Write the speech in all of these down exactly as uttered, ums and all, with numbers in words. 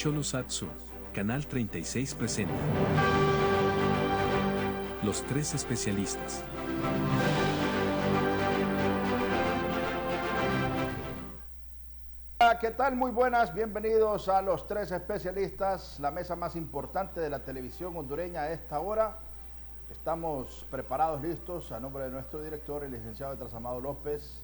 Cholosatsu, Canal treinta y seis presenta Los Tres Especialistas. Hola, ¿qué tal? Muy buenas, bienvenidos a Los Tres Especialistas, la mesa más importante de la televisión hondureña a esta hora. Estamos preparados, listos, a nombre de nuestro director, el licenciado Trasamado López,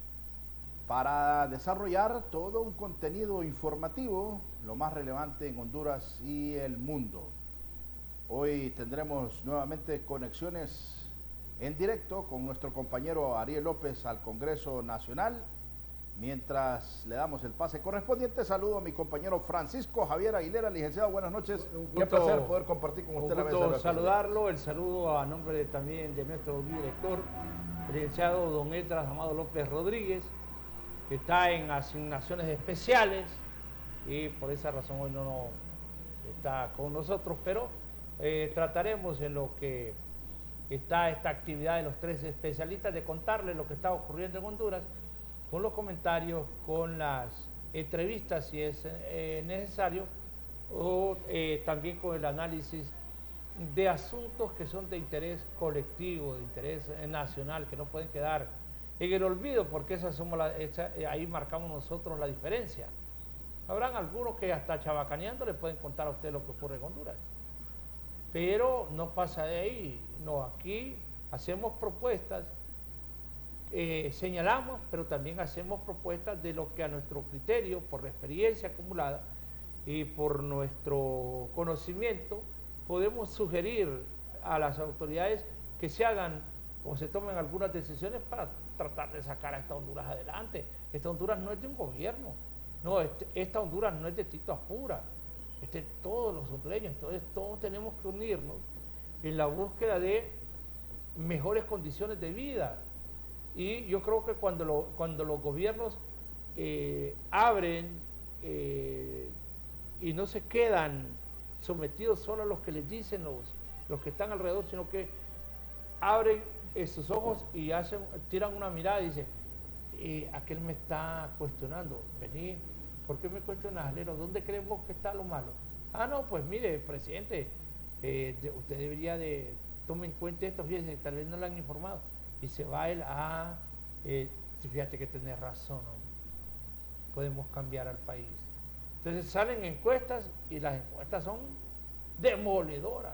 para desarrollar todo un contenido informativo, lo más relevante en Honduras y el mundo. Hoy tendremos nuevamente conexiones en directo con nuestro compañero Ariel López al Congreso Nacional. Mientras le damos el pase correspondiente, saludo a mi compañero Francisco Javier Aguilera. Licenciado, buenas noches. Un gusto, Qué placer poder compartir con usted un la mesa. gusto saludarlo, el saludo a nombre de, también de nuestro director, el licenciado don Edras Amado López Rodríguez, que está en asignaciones especiales y por esa razón hoy no, no está con nosotros, pero eh, trataremos en lo que está esta actividad de los tres especialistas de contarles lo que está ocurriendo en Honduras, con los comentarios, con las entrevistas si es eh, necesario, o eh, también con el análisis de asuntos que son de interés colectivo, de interés nacional, que no pueden quedar en el olvido, porque esa somos la, esa, ahí marcamos nosotros la diferencia. Habrán algunos que hasta chabacaneando le pueden contar a usted lo que ocurre en Honduras, pero no pasa de ahí. No, aquí hacemos propuestas, eh, señalamos, pero también hacemos propuestas de lo que a nuestro criterio, por la experiencia acumulada y por nuestro conocimiento, podemos sugerir a las autoridades que se hagan o se tomen algunas decisiones para tratar de sacar a esta Honduras adelante. Esta Honduras no es de un gobierno, no, este, esta Honduras no es de Tito Apura, es de todos los hondureños. Entonces todos tenemos que unirnos en la búsqueda de mejores condiciones de vida. Y yo creo que cuando, lo, cuando los gobiernos eh, abren eh, y no se quedan sometidos solo a los que les dicen los, los que están alrededor, sino que abren sus ojos y hacen, tiran una mirada y dicen, eh, aquel me está cuestionando, vení, ¿por qué me cuestionas, Alero? ¿Dónde crees vos que está lo malo? Ah, no, pues mire, presidente, eh, de, usted debería de, tome en cuenta esto, fíjese, tal vez no le han informado. Y se va él, ah, eh, fíjate que tenés razón, ¿no? Podemos cambiar al país. Entonces salen encuestas y las encuestas son demoledoras.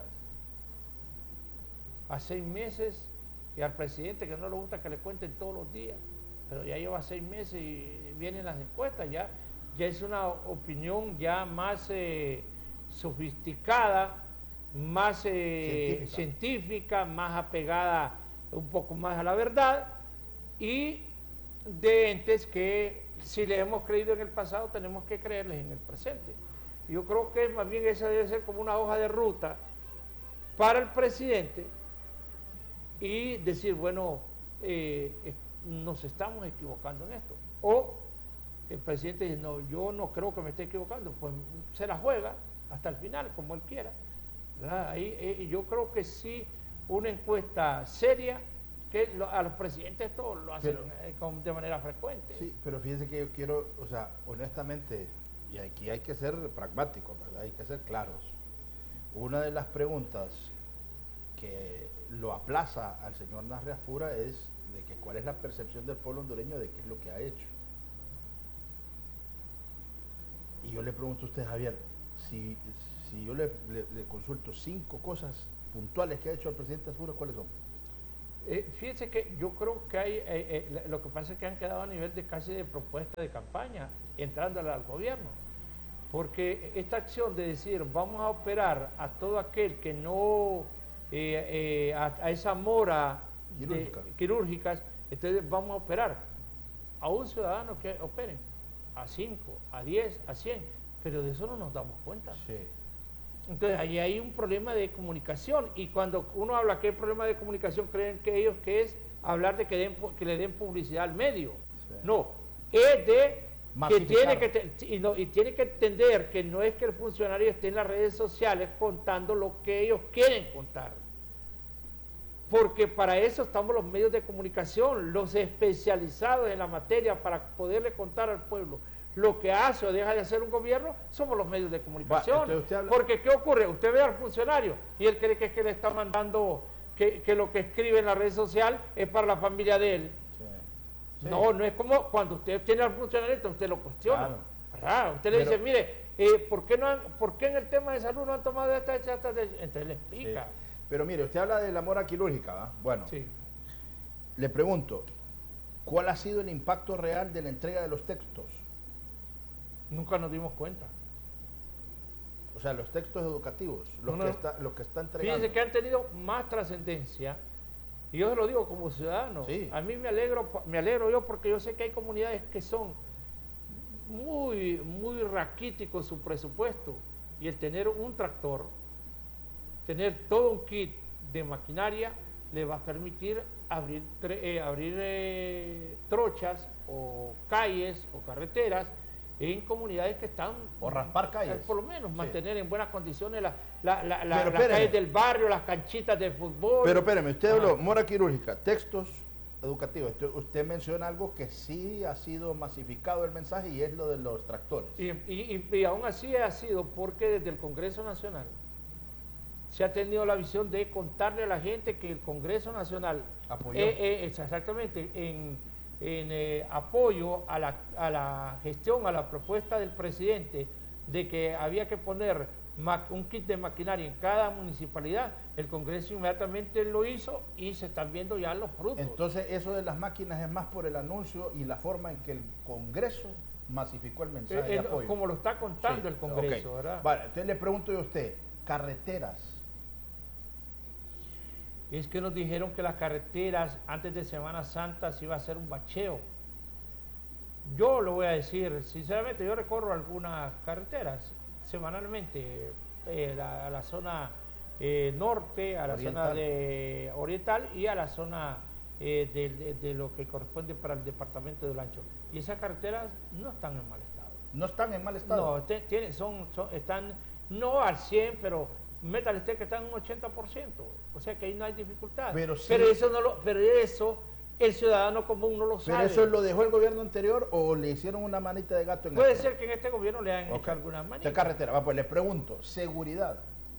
A seis meses, y al presidente que no le gusta que le cuenten todos los días, pero ya lleva seis meses y vienen las encuestas, ya, ya es una opinión ya más eh, sofisticada, más eh, científica. científica, más apegada un poco más a la verdad, y de entes que si les hemos creído en el pasado tenemos que creerles en el presente. Yo creo que más bien esa debe ser como una hoja de ruta para el presidente y decir, bueno, eh, nos estamos equivocando en esto. O el presidente dice, no, yo no creo que me esté equivocando, pues se la juega hasta el final, como él quiera. ¿Verdad? Ahí, eh, yo creo que sí, una encuesta seria, que lo, a los presidentes todos lo hacen pero, eh, con, de manera frecuente. Sí, pero fíjense que yo quiero, o sea, honestamente, y aquí hay que ser pragmáticos, ¿verdad? Hay que ser claros. Una de las preguntas que lo aplaza al señor Narrea Fura es de que cuál es la percepción del pueblo hondureño de qué es lo que ha hecho. Y yo le pregunto a usted, Javier, si, si yo le, le, le consulto cinco cosas puntuales que ha hecho el presidente Fura, ¿cuáles son? Eh, fíjense que yo creo que hay, eh, eh, lo que pasa es que han quedado a nivel de casi de propuesta de campaña, entrándole al gobierno. Porque esta acción de decir, vamos a operar a todo aquel que no... Eh, eh, a, a esa mora Quirúrgica. de, quirúrgicas, entonces vamos a operar a un ciudadano que operen a cinco, a diez, a cien, pero de eso no nos damos cuenta. Sí. Entonces ahí hay un problema de comunicación, y cuando uno habla que hay problema de comunicación, creen que ellos que es hablar de que, den, que le den publicidad al medio. Sí. No, es de que tiene que te, y, no, y tiene que entender que no es que el funcionario esté en las redes sociales contando lo que ellos quieren contar, porque para eso estamos los medios de comunicación, los especializados en la materia, para poderle contar al pueblo lo que hace o deja de hacer un gobierno somos los medios de comunicación. Va, usted habla... Porque ¿qué ocurre? Usted ve al funcionario y él cree que es que le está mandando, que, que lo que escribe en la red social es para la familia de él. Sí. Sí. No, no es como cuando usted tiene al funcionario, usted lo cuestiona. Claro. Usted le Pero... dice, mire, eh, ¿por, qué no han, ¿por qué en el tema de salud no han tomado esta, esta, esta, esta? Entonces le explica. Sí. Pero mire, usted habla de la mora quirúrgica, ¿va? Bueno, sí. Le pregunto, ¿cuál ha sido el impacto real de la entrega de los textos? Nunca nos dimos cuenta. O sea, los textos educativos, los, no, que, está, los que están entregando. Fíjense que han tenido más trascendencia, y yo se lo digo como ciudadano. Sí. A mí me alegro, me alegro yo porque yo sé que hay comunidades que son muy, muy raquíticos su presupuesto, y el tener un tractor, tener todo un kit de maquinaria, le va a permitir abrir, eh, abrir eh, trochas o calles o carreteras en comunidades que están... O raspar calles. Por lo menos sí. mantener en buenas condiciones la, la, la, la, las calles del barrio, las canchitas de fútbol. Pero espéreme, usted Ajá. habló mora quirúrgica, textos educativos. Usted menciona algo que sí ha sido masificado el mensaje y es lo de los tractores. Y, y, y, y aún así ha sido porque desde el Congreso Nacional se ha tenido la visión de contarle a la gente que el Congreso Nacional apoyó eh, eh, exactamente en, en eh, apoyo a la, a la gestión, a la propuesta del presidente de que había que poner un kit de maquinaria en cada municipalidad. El Congreso inmediatamente lo hizo y se están viendo ya los frutos. Entonces eso de las máquinas es más por el anuncio y la forma en que el Congreso masificó el mensaje eh, de apoyo. Como lo está contando sí, el Congreso, okay. ¿verdad? Vale, entonces le pregunto yo a usted, carreteras. Es que nos dijeron que las carreteras antes de Semana Santa se iba a hacer un bacheo. Yo lo voy a decir, sinceramente, yo recorro algunas carreteras semanalmente, eh, a, a la zona eh, norte, a la oriental. zona de oriental y a la zona eh, de, de, de lo que corresponde para el departamento del Ancho. Y esas carreteras no están en mal estado. ¿No están en mal estado? No, te, tiene, son, son, están no al cien, pero... métale usted que está en un ochenta por ciento, o sea que ahí no hay dificultad. Pero, sí, pero eso no lo, pero eso el ciudadano común no lo sabe. ¿Pero eso lo dejó el gobierno anterior o le hicieron una manita de gato en Puede esto? ser que en este gobierno le hayan okay. hecho algunas manitas. De carretera, va, pues le pregunto, seguridad.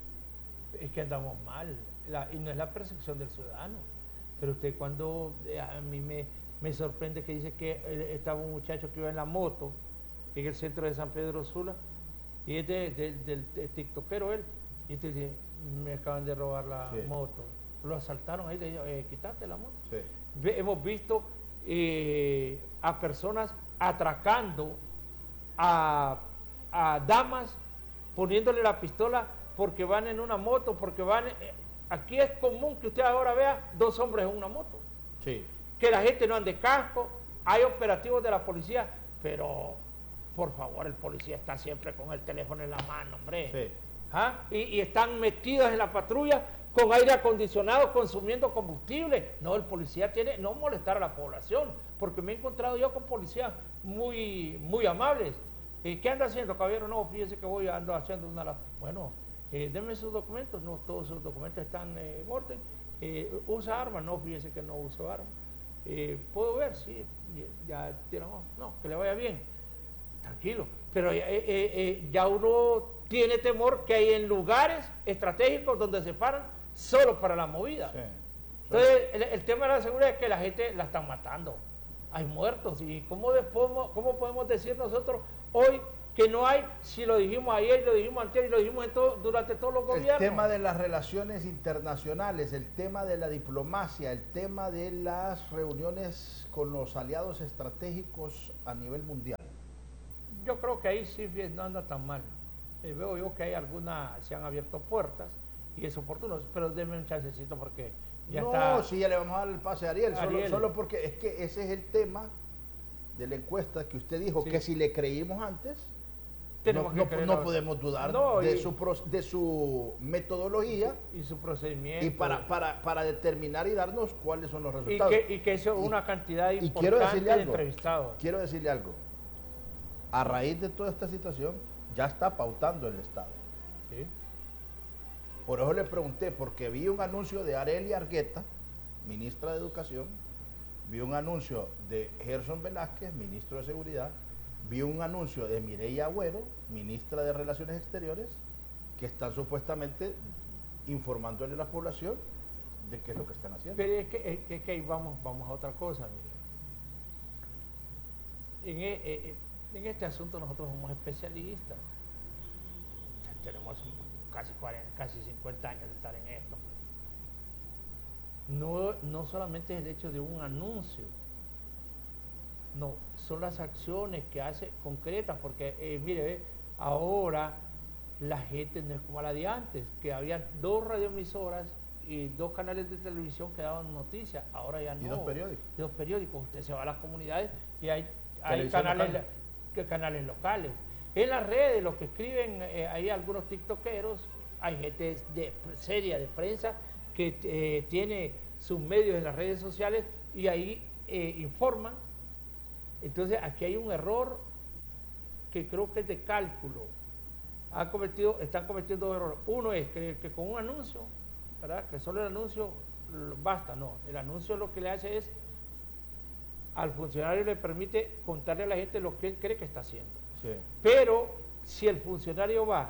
Es que andamos mal, la, y no es la percepción del ciudadano. Pero usted cuando, a mí me, me sorprende que dice que estaba un muchacho que iba en la moto en el centro de San Pedro Sula, y es de, de, de, de tiktokero él. Y entonces dice, me acaban de robar la sí. moto. Lo asaltaron ahí, le dijo, eh, quítate la moto. Sí. Ve, hemos visto eh, a personas atracando a, a damas, poniéndole la pistola porque van en una moto, porque van... Eh, aquí es común que usted ahora vea dos hombres en una moto. Sí. Que la gente no ande casco, hay operativos de la policía, pero por favor, el policía está siempre con el teléfono en la mano, hombre. Sí. ¿Ah? Y, y están metidos en la patrulla con aire acondicionado consumiendo combustible. No, el policía tiene no molestar a la población, porque me he encontrado yo con policías muy muy amables. Eh, ¿Qué anda haciendo, caballero? No, fíjese que voy ando haciendo una... Bueno, eh, denme sus documentos. No, todos sus documentos están eh, en orden. Eh, ¿Usa armas? No, fíjese que no uso armas. Eh, ¿Puedo ver? Sí, ya tiene... No, que le vaya bien. Tranquilo. Pero eh, eh, eh, ya uno tiene temor que hay en lugares estratégicos donde se paran solo para la movida. Sí. Entonces, el, el tema de la seguridad es que la gente la están matando. Hay muertos. ¿Y cómo, podemos, cómo podemos decir nosotros hoy que no hay, si lo dijimos ayer, lo dijimos antes y lo dijimos en todo, durante todos los gobiernos? El tema de las relaciones internacionales, el tema de la diplomacia, el tema de las reuniones con los aliados estratégicos a nivel mundial. Yo creo que ahí sí no anda tan mal. Eh, veo yo que hay algunas, se han abierto puertas y es oportuno, pero denme un chancecito porque ya no, está... No, sí, ya le vamos a dar el pase a Ariel, Ariel. Solo, solo porque es que ese es el tema de la encuesta que usted dijo, sí. que si le creímos antes, no, no, no podemos dudar no, de, y, su pro, de su metodología y su procedimiento. Y para, para, para determinar y darnos cuáles son los resultados. Y que, y que eso es una cantidad y, importante y quiero decirle algo, de entrevistados. Quiero decirle algo. A raíz de toda esta situación, ya está pautando el Estado. ¿Sí? Por eso le pregunté, porque vi un anuncio de Arely Argueta, ministra de Educación, vi un anuncio de Gerson Velázquez, ministro de Seguridad, vi un anuncio de Mireya Agüero, ministra de Relaciones Exteriores, que están supuestamente informándole a la población de qué es lo que están haciendo. Pero es que, es que ahí vamos, vamos a otra cosa, mire. En, e, en este asunto nosotros somos especialistas. O sea, tenemos casi, cuarenta, casi cincuenta años de estar en esto. No, no solamente es el hecho de un anuncio, no, son las acciones que hace concretas, porque eh, mire, eh, ahora la gente no es como la de antes, que había dos radioemisoras y dos canales de televisión que daban noticias, ahora ya no. Y dos periódicos. Y dos periódicos, usted se va a las comunidades y hay, hay canales, local. que, canales locales. En las redes, los que escriben, eh, hay algunos tiktokeros, hay gente de, seria de prensa que eh, tiene sus medios en las redes sociales y ahí eh, informan. Entonces aquí hay un error que creo que es de cálculo. Han cometido, están cometiendo dos errores. Uno es que, que con un anuncio, ¿verdad? Que solo el anuncio basta, no. El anuncio lo que le hace es, al funcionario le permite contarle a la gente lo que él cree que está haciendo. Sí. Pero si el funcionario va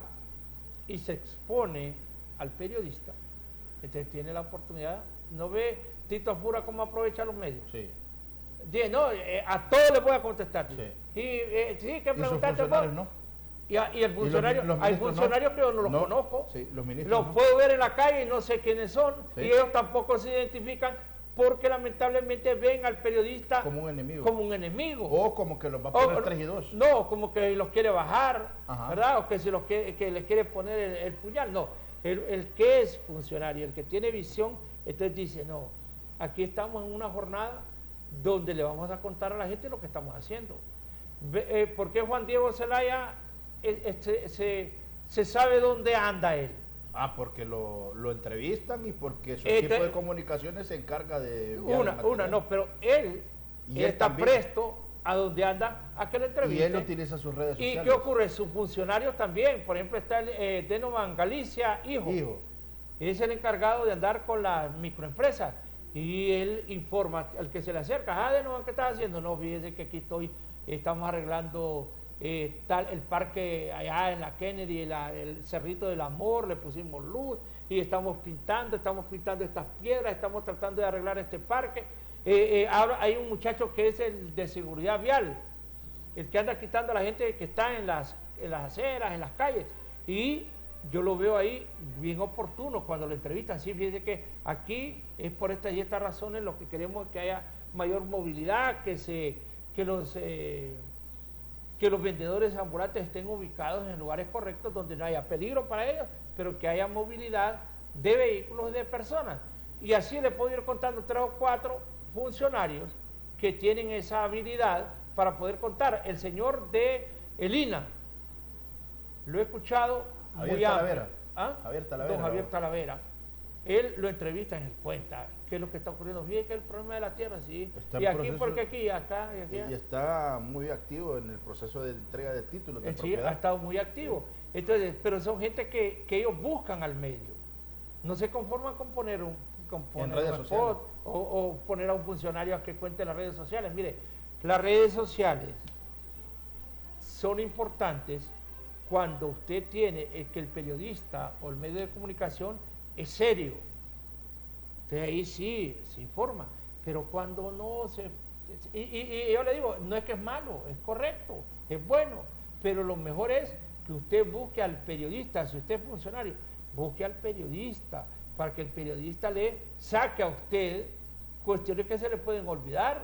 y se expone al periodista, entonces tiene la oportunidad, ¿no ve Tito Apura cómo aprovecha los medios? Sí. Dice, no, eh, a todos les voy a contestar. Sí. Y eh, sí, que ¿Y sus preguntarte funcionarios no? Y, a, y el funcionario, ¿Y los, los hay funcionarios no? que yo no los no. conozco, Sí, los ministros los no. puedo ver en la calle y no sé quiénes son, Sí. y ellos tampoco se identifican porque lamentablemente ven al periodista como un enemigo. Como un enemigo. O como que los va a poner O, tres y dos. No, como que los quiere bajar, Ajá. ¿verdad? O que, se los quiere, que les quiere poner el, el puñal. No, el, el que es funcionario, el que tiene visión, entonces dice, no, aquí estamos en una jornada donde le vamos a contar a la gente lo que estamos haciendo. Eh, ¿Por qué Juan Diego Zelaya eh, este, se, se sabe dónde anda él? Ah, porque lo, lo entrevistan y porque su Este, equipo de comunicaciones se encarga de... Una, una, no, pero él, Y él él está también. presto a donde anda a que lo entreviste. Y él utiliza sus redes ¿Y sociales. qué ocurre? Sus funcionarios también, por ejemplo está el eh, Denovan Galicia, hijo. Hijo. Es el encargado de andar con las microempresas y él informa al que se le acerca. Ah, Denovan, ¿qué estás haciendo? No, fíjese que aquí estoy, estamos arreglando eh, tal el parque allá en la Kennedy, la, el Cerrito del Amor, le pusimos luz y estamos pintando, estamos pintando estas piedras, estamos tratando de arreglar este parque. Eh, eh, ahora hay un muchacho que es el de seguridad vial, el que anda quitando a la gente que está en las, en las aceras, en las calles, y yo lo veo ahí bien oportuno cuando lo entrevistan. Sí, fíjense que aquí es por estas y estas razones lo que queremos es que haya mayor movilidad, que se que los eh, que los vendedores ambulantes estén ubicados en lugares correctos donde no haya peligro para ellos, pero que haya movilidad de vehículos y de personas. Y así le puedo ir contando tres o cuatro funcionarios que tienen esa habilidad para poder contar. El señor de el I N A, lo he escuchado Javier muy amplio. Talavera. ¿Ah? Javier Talavera. Don Javier Talavera. Él lo entrevista en el cuenta qué es lo que está ocurriendo. Fíjate que el problema de la tierra, sí. Está en Y aquí proceso- porque aquí, acá y aquí. Y está muy activo en el proceso de entrega de títulos de Eh, sí, propiedad. ha estado muy activo. Entonces, pero son gente que, que ellos buscan al medio. No se conforman con poner un, con poner redes un sociales. spot o, o poner a un funcionario a que cuente las redes sociales. Mire, las redes sociales son importantes cuando usted tiene el que el periodista o el medio de comunicación es serio. Entonces ahí sí se informa, pero cuando no se... Y, y, y yo le digo, no es que es malo, es correcto, es bueno, pero lo mejor es que usted busque al periodista, si usted es funcionario, busque al periodista, para que el periodista le saque a usted cuestiones que se le pueden olvidar.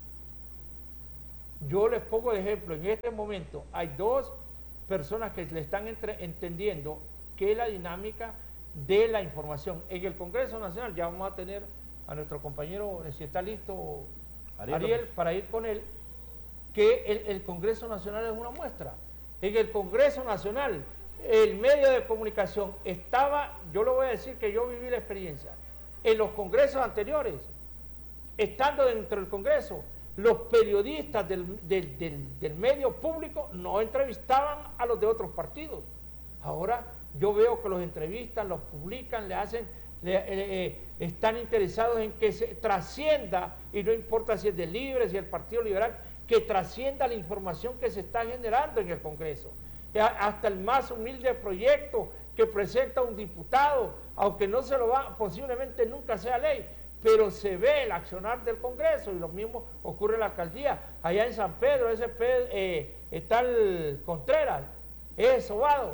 Yo les pongo de ejemplo, en este momento hay dos personas que le están entre, entendiendo qué es la dinámica de la información. En el Congreso Nacional ya vamos a tener a nuestro compañero, si está listo, Ariel, Ariel, para ir con él, que el, el Congreso Nacional es una muestra. En el Congreso Nacional, el medio de comunicación estaba, yo le voy a decir que yo viví la experiencia, en los congresos anteriores, estando dentro del Congreso, los periodistas del, del, del, del medio público no entrevistaban a los de otros partidos. Ahora yo veo que los entrevistan, los publican, le hacen, le, eh, eh, están interesados en que se trascienda, y no importa si es del Libre, si es el Partido Liberal, que trascienda la información que se está generando en el Congreso. Hasta el más humilde proyecto que presenta un diputado, aunque no se lo va, posiblemente nunca sea ley, pero se ve el accionar del Congreso, y lo mismo ocurre en la alcaldía. Allá en San Pedro, ese Pedro, eh, está el Contreras, es sobado,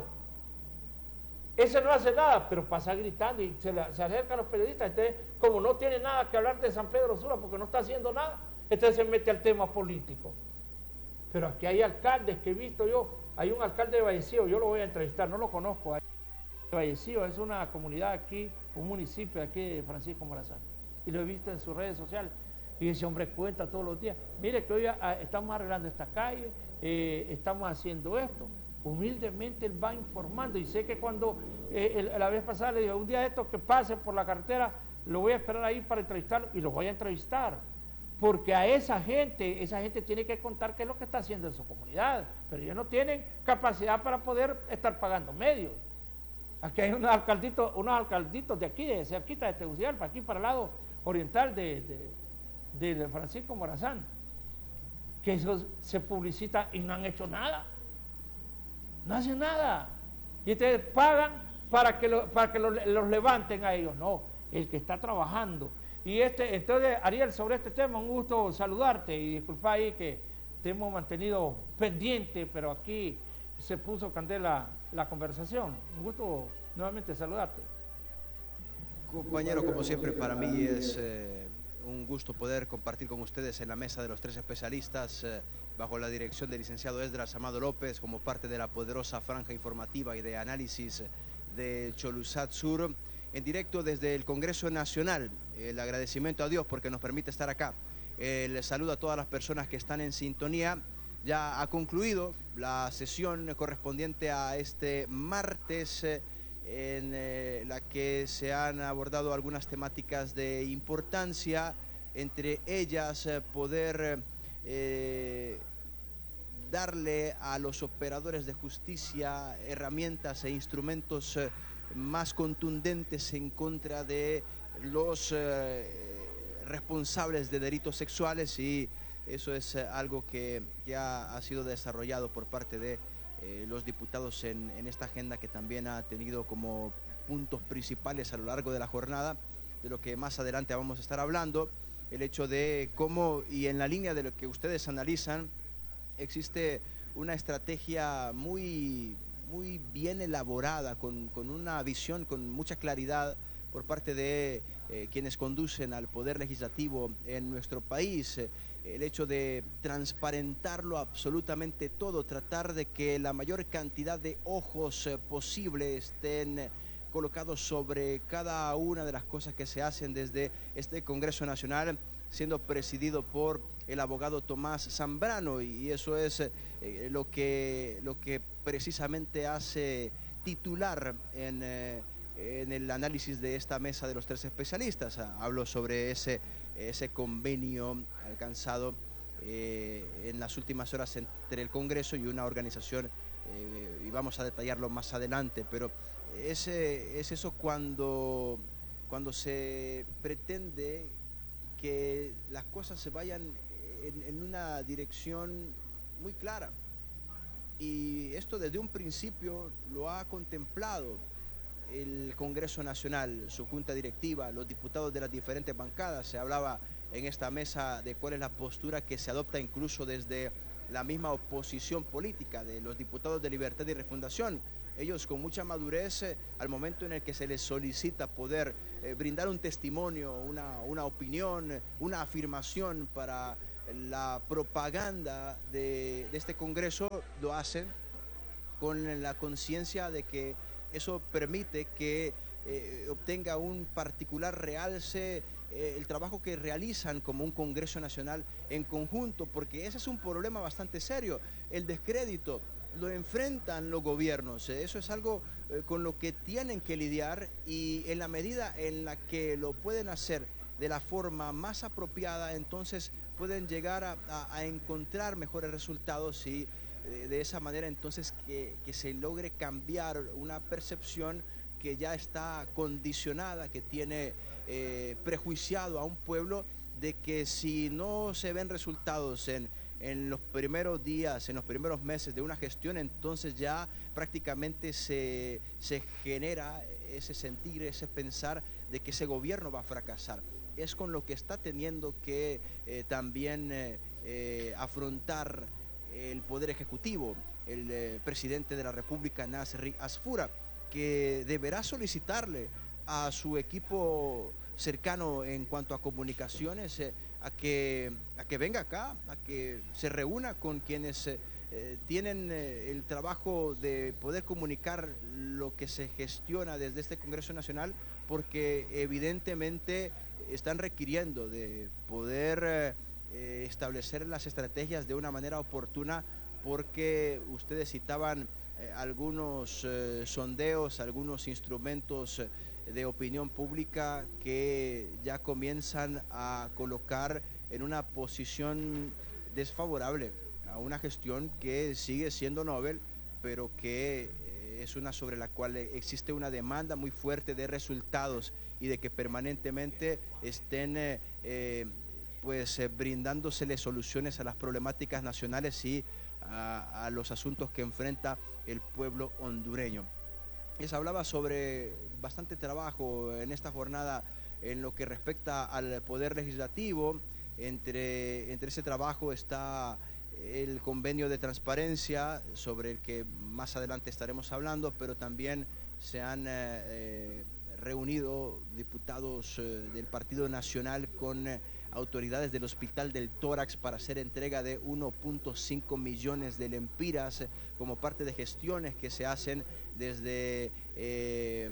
ese no hace nada, pero pasa gritando y se, le, se acerca a los periodistas. Entonces, como no tiene nada que hablar de San Pedro Sula porque no está haciendo nada, entonces se mete al tema político. Pero aquí hay alcaldes que he visto yo, hay un alcalde de Vallecillo, yo lo voy a entrevistar, no lo conozco. Vallecillo es una comunidad aquí, un municipio aquí de Francisco Morazán, y lo he visto en sus redes sociales, y ese hombre cuenta todos los días, mire que hoy a, estamos arreglando esta calle, eh, estamos haciendo esto. Humildemente él va informando, y sé que cuando eh, el, la vez pasada le dije, un día de estos que pase por la carretera, lo voy a esperar ahí para entrevistarlo, y lo voy a entrevistar, porque a esa gente, esa gente tiene que contar qué es lo que está haciendo en su comunidad, pero ellos no tienen capacidad para poder estar pagando medios. Aquí hay unos alcalditos, unos alcalditos de aquí, de cerquita de Tegucigalpa, aquí para el lado oriental de, de, de Francisco Morazán, que eso se publicita y no han hecho nada. No hacen nada. Y ustedes pagan para que, lo, para que lo, los levanten a ellos. No, el que está trabajando. Y este, entonces, Ariel, sobre este tema, un gusto saludarte y disculpa ahí que te hemos mantenido pendiente, pero aquí se puso candela la conversación. Un gusto nuevamente saludarte. Compañero, como siempre, para mí es eh, un gusto poder compartir con ustedes en la mesa de los tres especialistas, eh, bajo la dirección del licenciado Esdras Amado López, como parte de la poderosa franja informativa y de análisis de Cholusat Sur, en directo desde el Congreso Nacional. El agradecimiento a Dios porque nos permite estar acá. El saludo a todas las personas que están en sintonía. Ya ha concluido la sesión correspondiente a este martes, eh, en eh, la que se han abordado algunas temáticas de importancia, entre ellas eh, poder eh, darle a los operadores de justicia herramientas e instrumentos eh, más contundentes en contra de los eh, responsables de delitos sexuales, y eso es eh, algo que ya ha sido desarrollado por parte de eh, los diputados en, en esta agenda, que también ha tenido como puntos principales a lo largo de la jornada, de lo que más adelante vamos a estar hablando, el hecho de cómo, y en la línea de lo que ustedes analizan, existe una estrategia muy, muy bien elaborada, con, con una visión, con mucha claridad por parte de eh, quienes conducen al Poder Legislativo en nuestro país. Eh, el hecho de transparentarlo absolutamente todo, tratar de que la mayor cantidad de ojos eh, posible estén eh, colocados sobre cada una de las cosas que se hacen desde este Congreso Nacional, siendo presidido por el abogado Tomás Zambrano, y eso es eh, lo, que, lo que precisamente hace titular en, eh, en el análisis de esta mesa de los tres especialistas. Hablo sobre ese, ese convenio alcanzado eh, en las últimas horas entre el Congreso y una organización, eh, y vamos a detallarlo más adelante, pero es, es eso cuando, cuando se pretende que las cosas se vayan en, en una dirección muy clara, y esto desde un principio lo ha contemplado el Congreso Nacional, su junta directiva, los diputados de las diferentes bancadas. Se hablaba en esta mesa de cuál es la postura que se adopta incluso desde la misma oposición política, de los diputados de Libertad y Refundación. Ellos con mucha madurez, eh, al momento en el que se les solicita poder eh, brindar un testimonio, una, una opinión, una afirmación para la propaganda de, de este Congreso, lo hacen con la conciencia de que eso permite que eh, obtenga un particular realce eh, el trabajo que realizan como un Congreso Nacional en conjunto, porque ese es un problema bastante serio. El descrédito lo enfrentan los gobiernos, eso es algo eh, con lo que tienen que lidiar, y en la medida en la que lo pueden hacer de la forma más apropiada, entonces pueden llegar a, a, a encontrar mejores resultados, y de, de esa manera entonces que, que se logre cambiar una percepción que ya está condicionada, que tiene eh, prejuiciado a un pueblo de que si no se ven resultados en en los primeros días, en los primeros meses de una gestión, entonces ya prácticamente se, se genera ese sentir, ese pensar de que ese gobierno va a fracasar. Es con lo que está teniendo que eh, también eh, eh, afrontar el Poder Ejecutivo, el eh, presidente de la República, Nasri Asfura, que deberá solicitarle a su equipo cercano en cuanto a comunicaciones eh, a, que, a que venga acá, a que se reúna con quienes eh, eh, tienen eh, el trabajo de poder comunicar lo que se gestiona desde este Congreso Nacional, porque evidentemente están requiriendo de poder eh, eh, establecer las estrategias de una manera oportuna, porque ustedes citaban eh, algunos eh, sondeos, algunos instrumentos eh, de opinión pública que ya comienzan a colocar en una posición desfavorable a una gestión que sigue siendo Nobel, pero que eh, es una sobre la cual existe una demanda muy fuerte de resultados y de que permanentemente estén eh, eh, pues eh, brindándosele soluciones a las problemáticas nacionales y a, a los asuntos que enfrenta el pueblo hondureño. Les hablaba sobre bastante trabajo en esta jornada en lo que respecta al Poder Legislativo. Entre, entre ese trabajo está el convenio de transparencia, sobre el que más adelante estaremos hablando, pero también se han eh, reunido diputados eh, del Partido Nacional con eh, autoridades del Hospital del Tórax para hacer entrega de uno punto cinco millones de lempiras eh, como parte de gestiones que se hacen desde eh,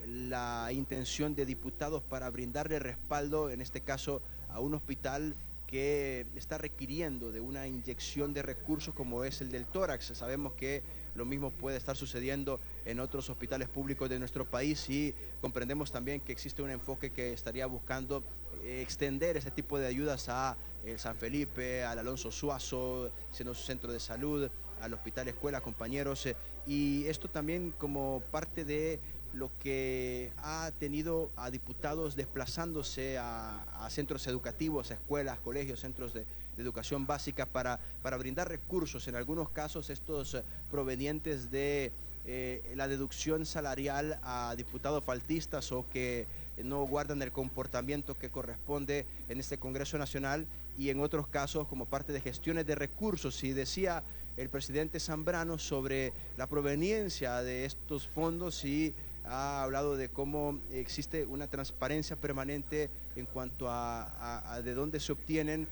la intención de diputados para brindarle respaldo, en este caso, a un hospital que está requiriendo de una inyección de recursos como es el del tórax. Sabemos que lo mismo puede estar sucediendo en otros hospitales públicos de nuestro país y comprendemos también que existe un enfoque que estaría buscando extender este tipo de ayudas a el San Felipe, al Alonso Suazo, siendo su centro de salud, al Hospital Escuela, compañeros, eh, y esto también como parte de lo que ha tenido a diputados desplazándose a, a centros educativos, a escuelas, colegios, centros de, de educación básica para, para brindar recursos, en algunos casos estos eh, provenientes de eh, la deducción salarial a diputados faltistas o que no guardan el comportamiento que corresponde en este Congreso Nacional, y en otros casos como parte de gestiones de recursos. Y decía el presidente Zambrano sobre la proveniencia de estos fondos y ha hablado de cómo existe una transparencia permanente en cuanto a, a, a de dónde se obtienen,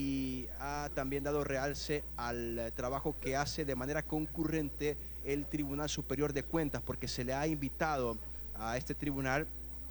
y ha también dado realce al trabajo que hace de manera concurrente el Tribunal Superior de Cuentas, porque se le ha invitado a este tribunal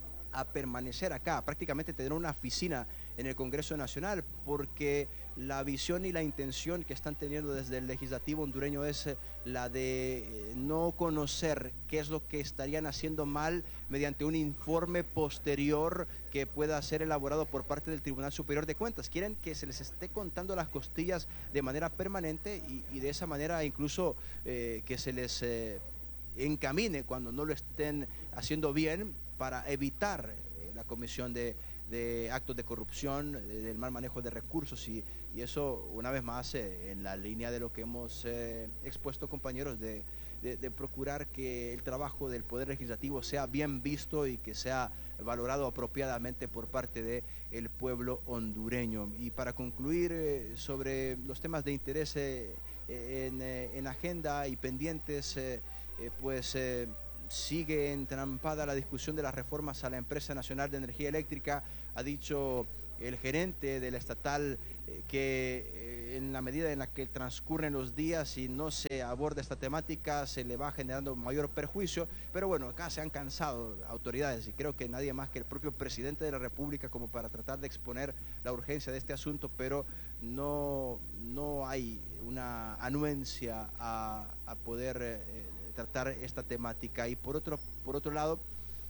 a permanecer acá, prácticamente tener una oficina en el Congreso Nacional, porque la visión y la intención que están teniendo desde el legislativo hondureño es la de no conocer qué es lo que estarían haciendo mal mediante un informe posterior que pueda ser elaborado por parte del Tribunal Superior de Cuentas. Quieren que se les esté contando las costillas de manera permanente y, y de esa manera incluso eh, que se les eh, encamine cuando no lo estén haciendo bien, para evitar eh, la comisión de, de actos de corrupción, de, del mal manejo de recursos, y, y eso una vez más eh, en la línea de lo que hemos eh, expuesto, compañeros, de, de, de procurar que el trabajo del Poder Legislativo sea bien visto y que sea valorado apropiadamente por parte del pueblo hondureño. Y para concluir eh, sobre los temas de interés eh, en, eh, en agenda y pendientes, eh, eh, pues eh, sigue entrampada la discusión de las reformas a la Empresa Nacional de Energía Eléctrica. Ha dicho el gerente de la estatal eh, que eh, en la medida en la que transcurren los días y no se aborda esta temática, se le va generando mayor perjuicio. Pero bueno, acá se han cansado autoridades, y creo que nadie más que el propio presidente de la República, como para tratar de exponer la urgencia de este asunto, pero no, no hay una anuencia a, a poder eh, tratar esta temática. Y por otro, por otro lado,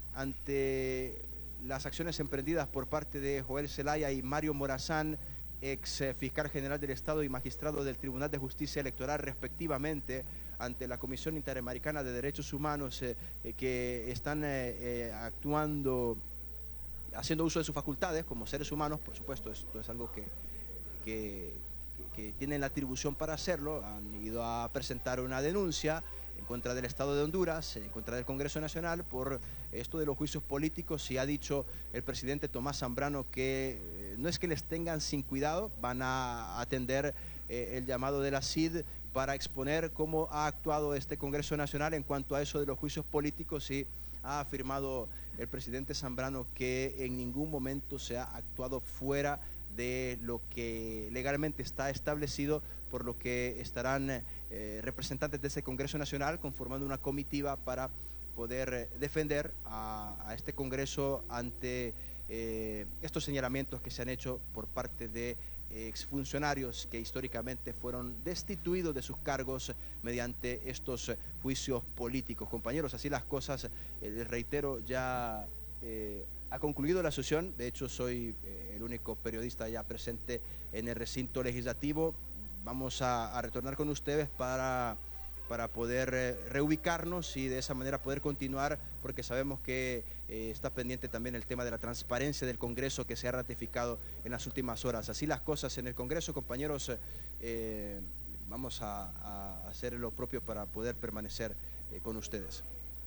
ante las acciones emprendidas por parte de Joel Zelaya y Mario Morazán, ex fiscal general del Estado y magistrado del Tribunal de Justicia Electoral respectivamente, ante la Comisión Interamericana de Derechos Humanos, eh, eh, que están eh, eh, actuando, haciendo uso de sus facultades como seres humanos, por supuesto, esto es algo que, que que, que tienen la atribución para hacerlo, han ido a presentar una denuncia en contra del Estado de Honduras, en contra del Congreso Nacional, por esto de los juicios políticos, y ha dicho el presidente Tomás Zambrano que eh, no es que les tengan sin cuidado, van a atender eh, el llamado de la C I D para exponer cómo ha actuado este Congreso Nacional en cuanto a eso de los juicios políticos, y ha afirmado el presidente Zambrano que en ningún momento se ha actuado fuera de lo que legalmente está establecido, por lo que estarán eh, representantes de ese Congreso Nacional conformando una comitiva para poder eh, defender a, a este Congreso ante eh, estos señalamientos que se han hecho por parte de eh, exfuncionarios que históricamente fueron destituidos de sus cargos mediante estos eh, juicios políticos. Compañeros, así las cosas, eh, les reitero, ya eh, ha concluido la sesión. De hecho, soy eh, el único periodista ya presente en el recinto legislativo. Vamos a, a retornar con ustedes para, para poder eh, reubicarnos y de esa manera poder continuar, porque sabemos que eh, está pendiente también el tema de la transparencia del Congreso que se ha ratificado en las últimas horas. Así las cosas en el Congreso, compañeros, eh, vamos a, a hacer lo propio para poder permanecer eh, con ustedes.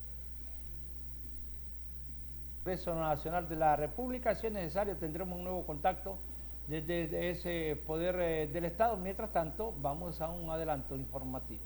Congreso Nacional de la República, si es necesario tendremos un nuevo contacto desde, desde ese poder eh, del Estado. Mientras tanto, vamos a un adelanto informativo.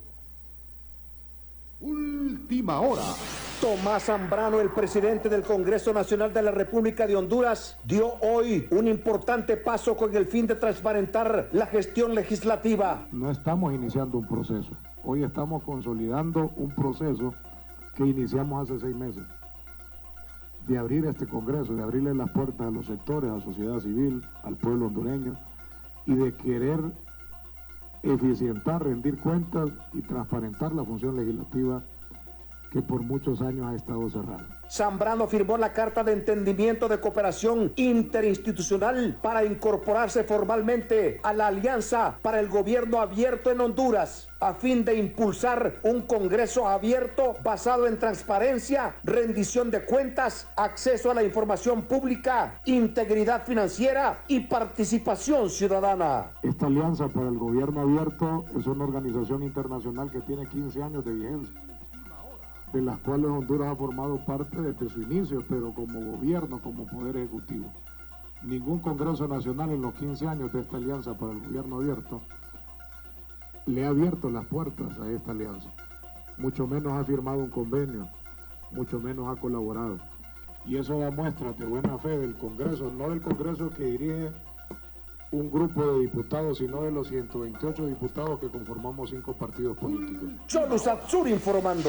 Última hora. Tomás Zambrano, el presidente del Congreso Nacional de la República de Honduras, dio hoy un importante paso con el fin de transparentar la gestión legislativa. No estamos iniciando un proceso, hoy estamos consolidando un proceso que iniciamos hace seis meses, de abrir este Congreso, de abrirle las puertas a los sectores, a la sociedad civil, al pueblo hondureño, y de querer eficientar, rendir cuentas y transparentar la función legislativa que por muchos años ha estado cerrada. Zambrano firmó la Carta de Entendimiento de Cooperación Interinstitucional para incorporarse formalmente a la Alianza para el Gobierno Abierto en Honduras, a fin de impulsar un Congreso abierto basado en transparencia, rendición de cuentas, acceso a la información pública, integridad financiera y participación ciudadana. Esta Alianza para el Gobierno Abierto es una organización internacional que tiene quince años de vigencia, de las cuales Honduras ha formado parte desde su inicio, pero como gobierno, como poder ejecutivo. Ningún Congreso Nacional en los quince años de esta Alianza para el Gobierno Abierto le ha abierto las puertas a esta alianza, mucho menos ha firmado un convenio, mucho menos ha colaborado. Y eso da muestra de buena fe del Congreso, no del Congreso que dirige un grupo de diputados, sino de los ciento veintiocho diputados que conformamos cinco partidos políticos. Cholo Satsur informando.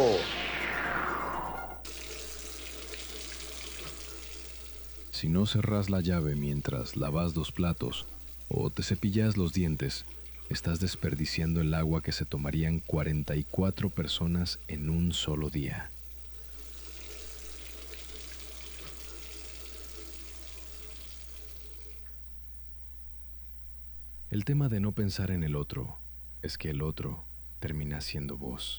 Si no cerrás la llave mientras lavas los platos o te cepillas los dientes, estás desperdiciando el agua que se tomarían cuarenta y cuatro personas en un solo día. El tema de no pensar en el otro es que el otro termina siendo vos.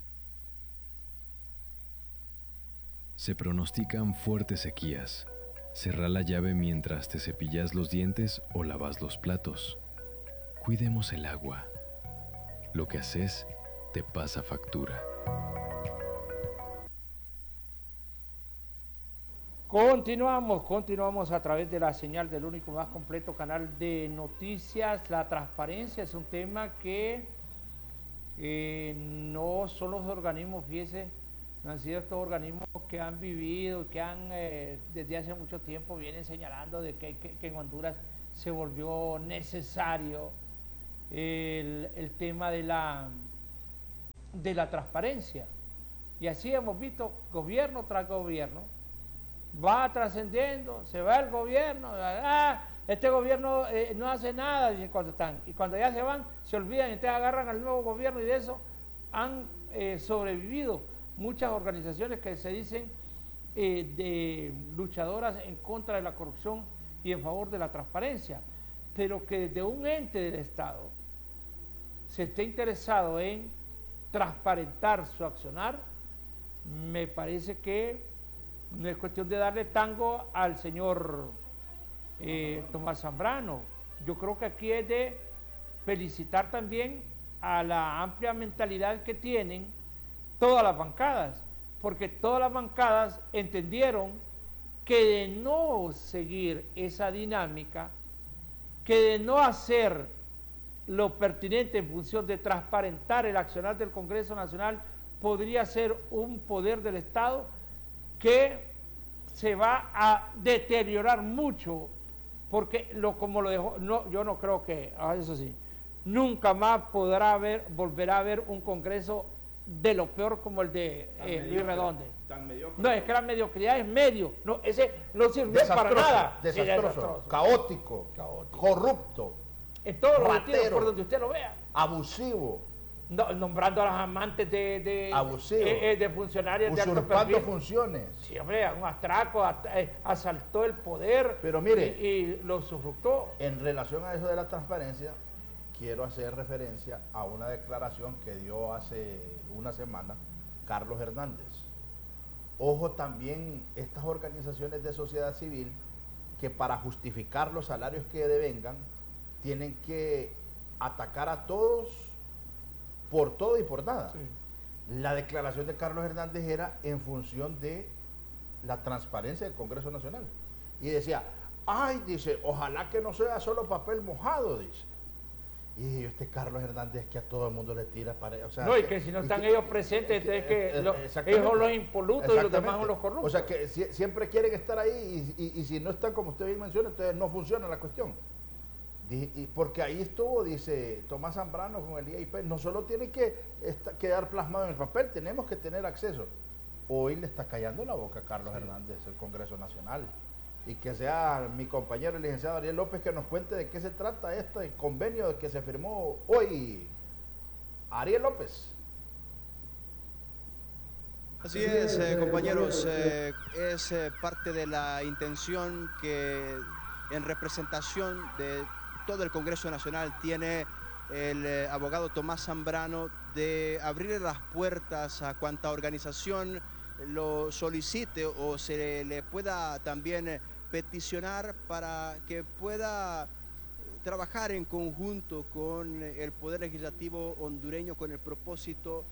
Se pronostican fuertes sequías. Cerrá la llave mientras te cepillas los dientes o lavas los platos. Cuidemos el agua. Lo que haces te pasa factura. Continuamos, continuamos a través de la señal del único más completo canal de noticias. La transparencia es un tema que eh, no son los organismos, fíjese, han sido estos organismos que han vivido, que han eh, desde hace mucho tiempo vienen señalando de que, que, que en Honduras se volvió necesario el, el tema de la, de la transparencia. Y así hemos visto gobierno tras gobierno, va trascendiendo, se va el gobierno, ah, este gobierno eh, no hace nada, dicen cuando están, y cuando ya se van, se olvidan, y entonces agarran al nuevo gobierno, y de eso han eh, sobrevivido muchas organizaciones que se dicen eh, de luchadoras en contra de la corrupción y en favor de la transparencia, pero que desde un ente del Estado se esté interesado en transparentar su accionar, me parece que no es cuestión de darle tango al señor eh, Tomás Zambrano. Yo creo que aquí es de felicitar también a la amplia mentalidad que tienen todas las bancadas, porque todas las bancadas entendieron que de no seguir esa dinámica, que de no hacer lo pertinente en función de transparentar el accionar del Congreso Nacional, podría ser un poder del Estado que se va a deteriorar mucho, porque lo como lo dejó, no, yo no creo que, ah, eso sí, nunca más podrá haber, volverá a haber un Congreso de lo peor como el de eh, Luis Redonde. No, es que la mediocridad es medio, no, ese no sirve para nada. Desastroso, sí, desastroso. Caótico, Caótico, corrupto, en todos los ratero, sentidos, por donde usted lo vea. Abusivo. No, nombrando a las amantes de, de, abusivo, eh, eh, de funcionarios de alto usurpando perfil. funciones. Sí, hombre, un astraco, at, eh, asaltó el poder. Pero mire, y, y lo usufructó. En relación a eso de la transparencia, quiero hacer referencia a una declaración que dio hace una semana Carlos Hernández. Ojo también estas organizaciones de sociedad civil que para justificar los salarios que devengan tienen que atacar a todos por todo y por nada. Sí. La declaración de Carlos Hernández era en función de la transparencia del Congreso Nacional. Y decía, ay, dice, ojalá que no sea solo papel mojado, dice. Y este Carlos Hernández que a todo el mundo le tira para... O sea, no, y que, que si no están que, ellos presentes, entonces que, que lo, ellos son los impolutos y los demás son los corruptos. O sea, que si, siempre quieren estar ahí y, y, y si no están como usted bien menciona, entonces no funciona la cuestión. Y porque ahí estuvo, dice Tomás Zambrano con el I A I P, no solo tiene que esta, quedar plasmado en el papel, tenemos que tener acceso. Hoy le está callando la boca a Carlos sí. Hernández, el Congreso Nacional. Y que sea mi compañero el licenciado Ariel López que nos cuente de qué se trata este convenio que se firmó hoy. Ariel López. Así es, eh, compañeros, eh, es eh, parte de la intención que en representación de todo el Congreso Nacional tiene el eh, abogado Tomás Zambrano de abrirle las puertas a cuanta organización lo solicite o se le, le pueda también eh, peticionar para que pueda trabajar en conjunto con el Poder Legislativo hondureño con el propósito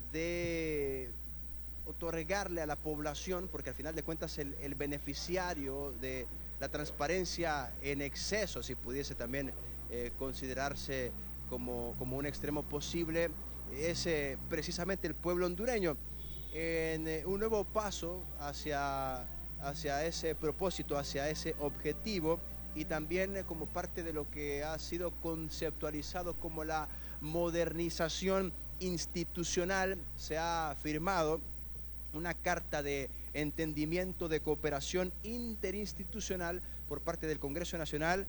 de otorgarle a la población, porque al final de cuentas el, el beneficiario de la transparencia en exceso, si pudiese también eh, considerarse como, como un extremo posible, es eh, precisamente el pueblo hondureño. En eh, un nuevo paso hacia, hacia ese propósito, hacia ese objetivo, y también eh, como parte de lo que ha sido conceptualizado como la modernización institucional, se ha firmado una carta de entendimiento de cooperación interinstitucional por parte del Congreso Nacional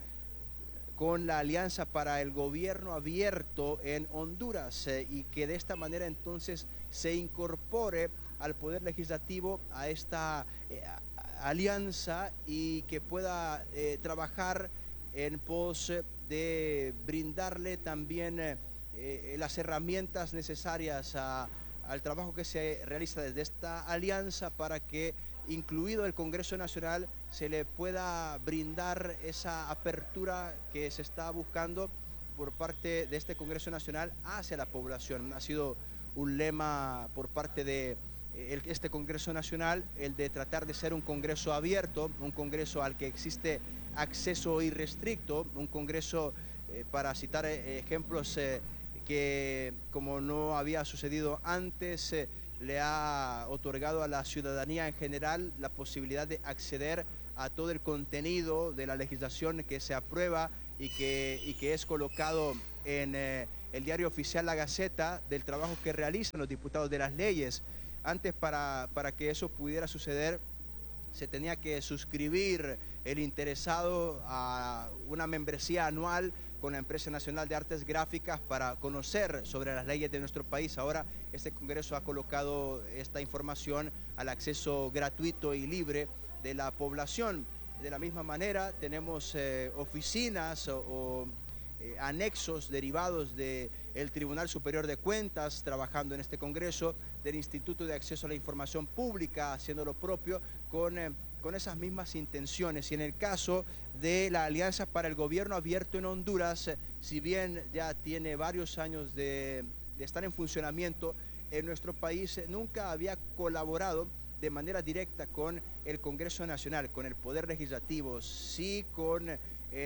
con la Alianza para el Gobierno Abierto en Honduras eh, y que de esta manera entonces se incorpore al Poder Legislativo a esta eh, alianza y que pueda eh, trabajar en pos de brindarle también eh, eh, las herramientas necesarias a al trabajo que se realiza desde esta alianza para que, incluido el Congreso Nacional, se le pueda brindar esa apertura que se está buscando por parte de este Congreso Nacional hacia la población. Ha sido un lema por parte de este Congreso Nacional, el de tratar de ser un Congreso abierto, un Congreso al que existe acceso irrestricto, un Congreso, eh, para citar eh, ejemplos, eh, que como no había sucedido antes, eh, le ha otorgado a la ciudadanía en general la posibilidad de acceder a todo el contenido de la legislación que se aprueba y que, y que es colocado en eh, el diario oficial La Gaceta del trabajo que realizan los diputados de las leyes. Antes, para, para que eso pudiera suceder, se tenía que suscribir el interesado a una membresía anual con la Empresa Nacional de Artes Gráficas para conocer sobre las leyes de nuestro país. Ahora este Congreso ha colocado esta información al acceso gratuito y libre de la población. De la misma manera tenemos eh, oficinas o, o eh, anexos derivados del Tribunal Superior de Cuentas trabajando en este Congreso del Instituto de Acceso a la Información Pública, haciendo lo propio con, eh, con esas mismas intenciones. Y en el caso de la Alianza para el Gobierno Abierto en Honduras, eh, si bien ya tiene varios años de, de estar en funcionamiento en nuestro país, eh, nunca había colaborado de manera directa con el Congreso Nacional, con el Poder Legislativo, sí con el,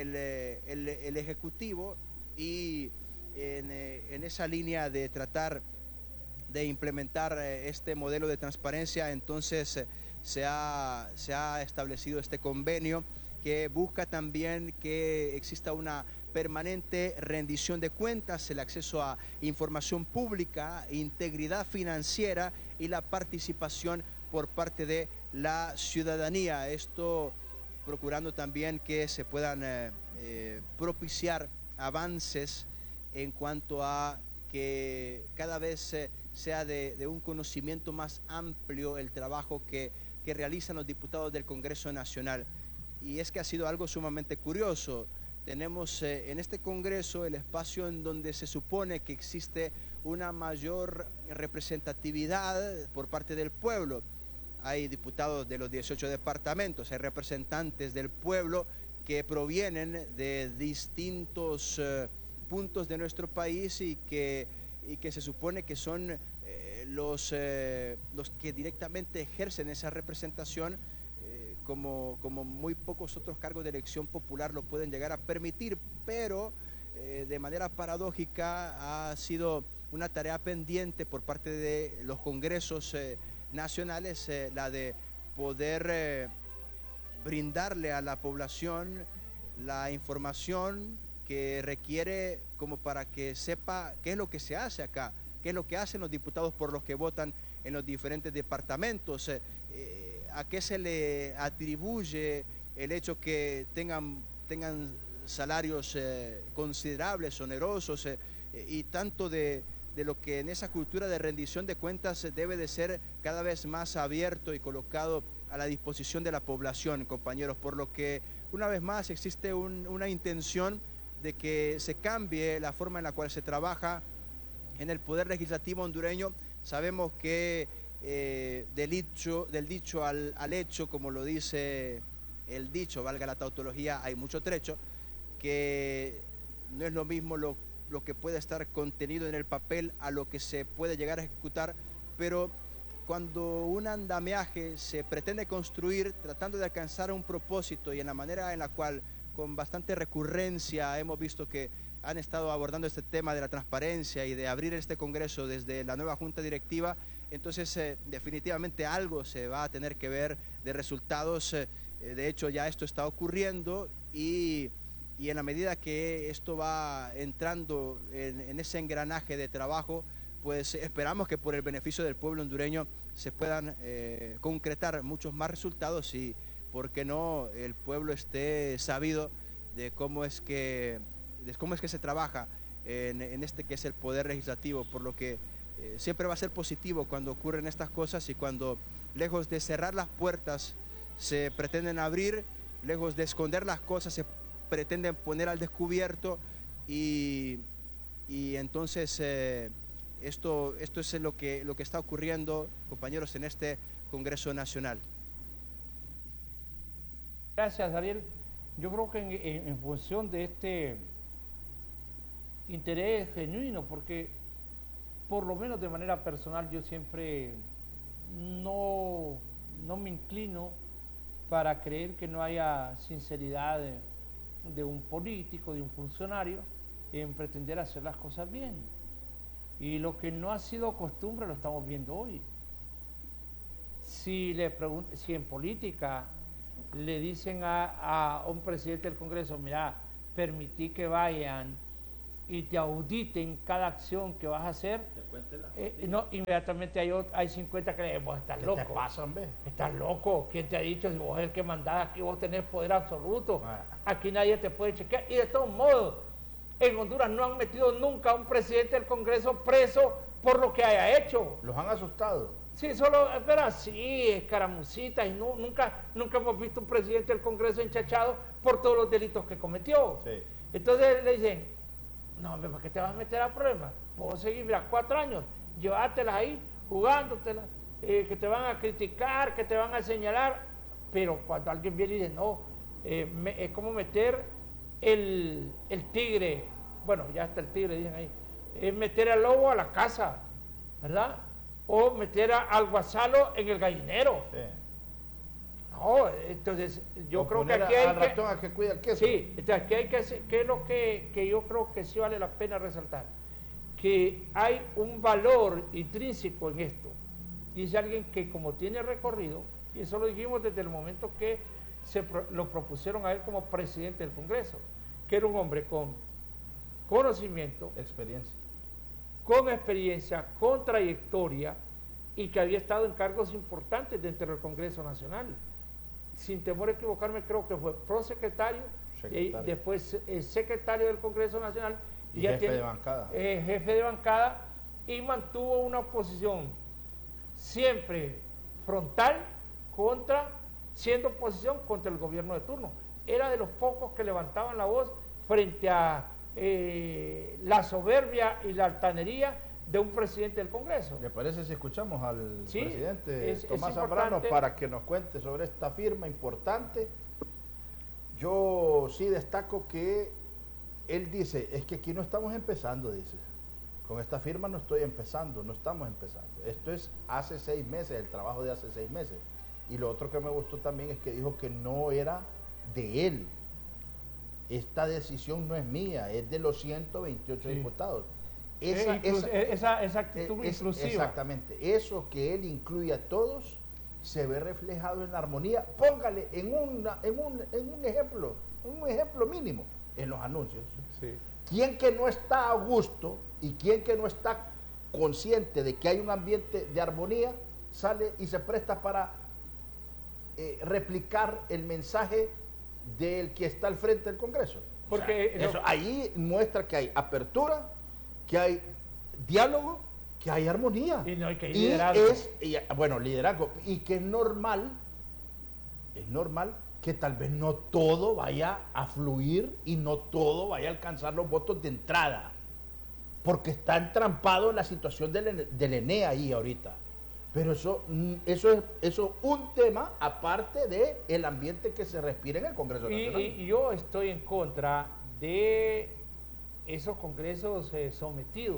el, el Ejecutivo, y en, en esa línea de tratar de implementar este modelo de transparencia, entonces se ha, se ha establecido este convenio que busca también que exista una permanente rendición de cuentas, el acceso a información pública, integridad financiera y la participación por parte de la ciudadanía. Esto procurando también que se puedan eh, eh, propiciar avances en cuanto a que cada vez eh, sea de, de un conocimiento más amplio el trabajo que, que realizan los diputados del Congreso Nacional. Y es que ha sido algo sumamente curioso. Tenemos eh, en este Congreso el espacio en donde se supone que existe una mayor representatividad por parte del pueblo. Hay diputados de los dieciocho departamentos, hay representantes del pueblo que provienen de distintos eh, puntos de nuestro país y que, y que se supone que son eh, los, eh, los que directamente ejercen esa representación, eh, como, como muy pocos otros cargos de elección popular lo pueden llegar a permitir, pero eh, de manera paradójica ha sido una tarea pendiente por parte de los congresos eh, nacionales, eh, la de poder eh, brindarle a la población la información que requiere como para que sepa qué es lo que se hace acá, qué es lo que hacen los diputados por los que votan en los diferentes departamentos, eh, eh, a qué se le atribuye el hecho que tengan, tengan salarios eh, considerables, onerosos, eh, y tanto de de lo que en esa cultura de rendición de cuentas debe de ser cada vez más abierto y colocado a la disposición de la población, compañeros, por lo que una vez más existe un, una intención de que se cambie la forma en la cual se trabaja en el Poder Legislativo hondureño. Sabemos que eh, del dicho, del dicho al, al hecho, como lo dice el dicho, valga la tautología, hay mucho trecho, que no es lo mismo lo lo que puede estar contenido en el papel a lo que se puede llegar a ejecutar, pero cuando un andamiaje se pretende construir tratando de alcanzar un propósito, y en la manera en la cual con bastante recurrencia hemos visto que han estado abordando este tema de la transparencia y de abrir este Congreso desde la nueva Junta Directiva, entonces eh, definitivamente algo se va a tener que ver de resultados. Eh, de hecho ya esto está ocurriendo, y Y en la medida que esto va entrando en, en ese engranaje de trabajo, pues esperamos que por el beneficio del pueblo hondureño se puedan eh, concretar muchos más resultados, y, ¿por qué no?, el pueblo esté sabido de cómo es que, de cómo es que se trabaja en, en este que es el Poder Legislativo, por lo que eh, siempre va a ser positivo cuando ocurren estas cosas, y cuando, lejos de cerrar las puertas, se pretenden abrir, lejos de esconder las cosas, se pretenden poner al descubierto, y, y entonces eh, esto, esto es lo que, lo que está ocurriendo, compañeros, en este Congreso Nacional. Gracias, Daniel. Yo creo que en, en, en función de este interés genuino, porque por lo menos de manera personal yo siempre no, no me inclino para creer que no haya sinceridad de, de un político, de un funcionario, en pretender hacer las cosas bien. Y lo que no ha sido costumbre lo estamos viendo hoy. Si, le pregun- si en política le dicen a, a un presidente del Congreso, mira, permití que vayan y te auditen cada acción que vas a hacer, eh, no, inmediatamente hay, hay cincuenta que le dicen, vos estás loco. ¿Qué te pasa, hombre? Estás loco. ¿Quién te ha dicho? Si vos eres el que mandás, aquí vos tenés poder absoluto. Ah. Aquí nadie te puede chequear. Y de todos modos, en Honduras no han metido nunca a un presidente del Congreso preso por lo que haya hecho. ¿Los han asustado? Sí, solo, espera, sí, escaramucitas, y no, nunca, nunca hemos visto un presidente del Congreso enchachado por todos los delitos que cometió. Sí. Entonces le dicen, no, hombre, ¿para qué te vas a meter a problemas? Puedo seguir, mira, cuatro años, llévatelas ahí, jugándotela, eh, que te van a criticar, que te van a señalar, pero cuando alguien viene y dice, no, eh, me, es como meter el, el tigre, bueno, ya está el tigre, dicen ahí, es meter al lobo a la casa, ¿verdad? O meter a, al guasalo en el gallinero. Sí. No, entonces yo O creo que poner aquí a- hay al que... ratón a que cuida el queso. Sí, entonces aquí hay que hacer, ¿qué es lo que, que yo creo que sí vale la pena resaltar? Que hay un valor intrínseco en esto. Dice alguien que como tiene recorrido, y eso lo dijimos desde el momento que se pro, lo propusieron a él como presidente del Congreso, que era un hombre con conocimiento, Experiencia. con experiencia, con trayectoria, y que había estado en cargos importantes dentro del Congreso Nacional. Sin temor a equivocarme, creo que fue prosecretario, Secretario. y después eh, secretario del Congreso Nacional, Y ya jefe tiene- de bancada. eh, jefe de bancada, y mantuvo una posición siempre frontal contra, siendo oposición contra el gobierno de turno. Era de los pocos que levantaban la voz frente a eh, la soberbia y la altanería de un presidente del Congreso. ¿Le parece si escuchamos al Sí, presidente es- es Tomás importante. Zambrano para que nos cuente sobre esta firma importante? Yo sí destaco que él dice, es que aquí no estamos empezando, dice. Con esta firma no estoy empezando, no estamos empezando. Esto es hace seis meses, el trabajo de hace seis meses. Y lo otro que me gustó también es que dijo que no era de él. Esta decisión no es mía, es de los ciento veintiocho Sí. diputados. Eh, Esa, inclu- esa- eh, esa, esa actitud es- inclusiva. Exactamente. Eso que él incluye a todos se ve reflejado en la armonía. Póngale en, una, en, un, en un ejemplo, un ejemplo mínimo, en los anuncios. Sí. ¿Quién que no está a gusto y quién que no está consciente de que hay un ambiente de armonía sale y se presta para eh, replicar el mensaje del que está al frente del Congreso? Porque O sea, lo- eso ahí muestra que hay apertura, que hay diálogo, que hay armonía. Y no hay que Y liderazgo. es, y, bueno, liderazgo. Y que es normal, es normal que tal vez no todo vaya a fluir y no todo vaya a alcanzar los votos de entrada. Porque está entrampado en la situación del, del E N E ahí ahorita. Pero eso, mm, eso es eso es un tema aparte de el ambiente que se respira en el Congreso Y, Nacional. y- y yo estoy en contra de esos congresos eh, sometidos,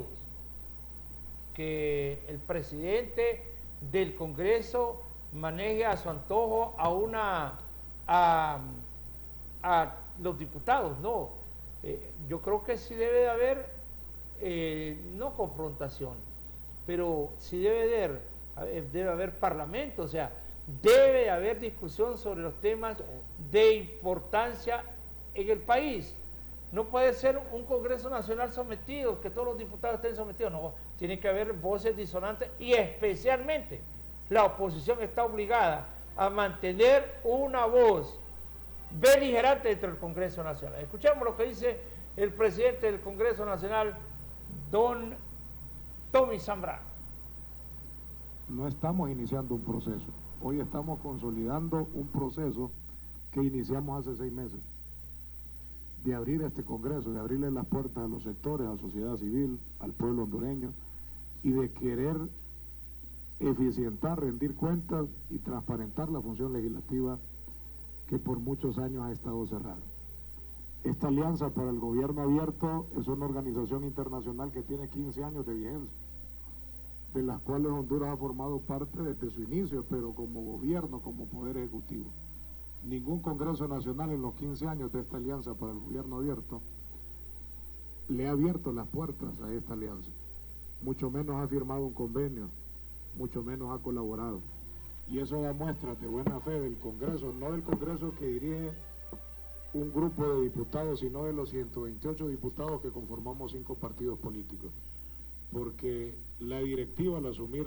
que el presidente del Congreso maneje a su antojo a una a, a los diputados. No, Eh, yo creo que sí debe de haber eh, no confrontación, pero sí debe de haber, eh, debe haber parlamento, o sea, debe de haber discusión sobre los temas de importancia en el país. No puede ser un Congreso Nacional sometido, que todos los diputados estén sometidos, no, tiene que haber voces disonantes y especialmente la oposición está obligada a mantener una voz beligerante dentro del Congreso Nacional. Escuchemos lo que dice el presidente del Congreso Nacional, don Tommy Zambrano. No estamos iniciando un proceso, hoy estamos consolidando un proceso que iniciamos hace seis meses, de abrir este Congreso, de abrirle las puertas a los sectores, a la sociedad civil, al pueblo hondureño, y de querer eficientar, rendir cuentas y transparentar la función legislativa que por muchos años ha estado cerrada. Esta Alianza para el Gobierno Abierto es una organización internacional que tiene quince años de vigencia, de las cuales Honduras ha formado parte desde su inicio, pero como gobierno, como poder ejecutivo. Ningún Congreso Nacional en los quince años de esta Alianza para el Gobierno Abierto le ha abierto las puertas a esta alianza, mucho menos ha firmado un convenio, mucho menos ha colaborado. Y eso da muestra de buena fe del Congreso, no del Congreso que dirige un grupo de diputados, sino de los ciento veintiocho diputados que conformamos cinco partidos políticos. Porque la directiva al asumir